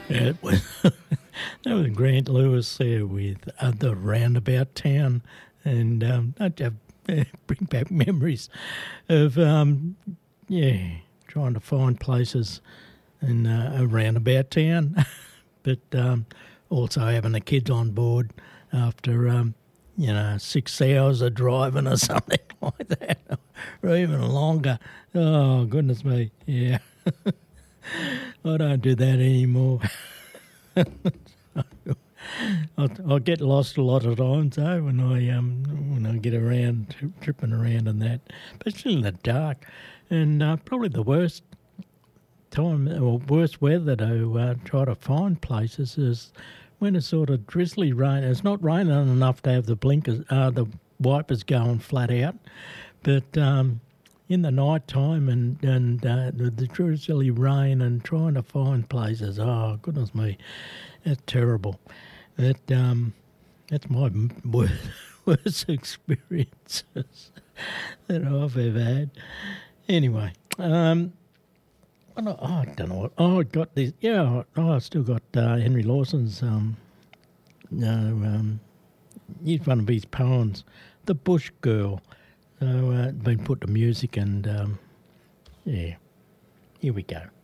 It was that was Grant Lewis there with the Roundabout Town, and I have bring back memories of trying to find places in a roundabout town, but also having the kids on board after 6 hours of driving or something like that, or even longer. Oh goodness me, yeah. I don't do that anymore. I get lost a lot of times though when I get around tripping around and that, especially in the dark. And probably the worst time or worst weather to try to find places is when it's sort of drizzly rain. It's not raining enough to have the blinkers, the wipers going flat out, but in the night time and the drizzly rain and trying to find places. Oh goodness me, it's terrible. That's my worst experiences that I've ever had. Anyway, I don't know what. Oh, I got this. Yeah, I still got Henry Lawson's. He's one of his poems, "The Bush Girl." So been put to music, and here we go.